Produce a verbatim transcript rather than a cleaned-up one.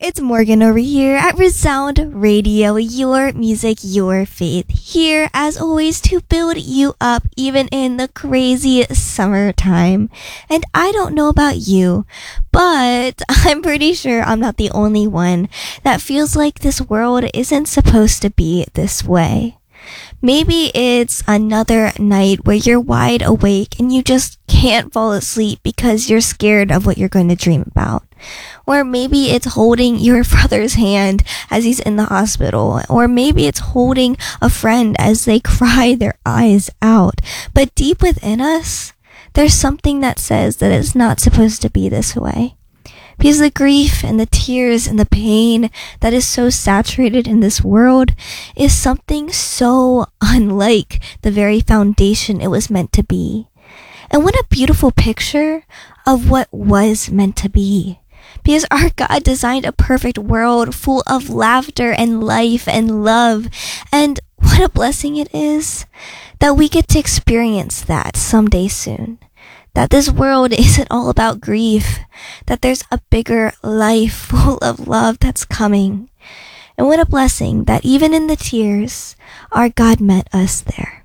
it's Morgan over here at Resound Radio, your music, your faith. Here, as always, to build you up even in the crazy summertime. And I don't know about you, but I'm pretty sure I'm not the only one that feels like this world isn't supposed to be this way. Maybe it's another night where you're wide awake and you just can't fall asleep because you're scared of what you're going to dream about. Or maybe it's holding your brother's hand as he's in the hospital. Or maybe it's holding a friend as they cry their eyes out. But deep within us, there's something that says that it's not supposed to be this way. Because the grief and the tears and the pain that is so saturated in this world is something so unlike the very foundation it was meant to be. And what a beautiful picture of what was meant to be. Because our God designed a perfect world full of laughter and life and love. And what a blessing it is that we get to experience that someday soon. That this world isn't all about grief, that there's a bigger life full of love that's coming. And what a blessing that even in the tears, our God met us there.